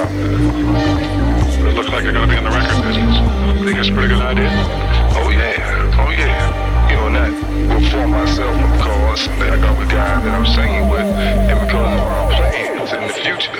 It looks like you're gonna be in the record business. Think it's a pretty good idea? Oh yeah. You know, not before myself, of course. And then I got the guy that I'm singing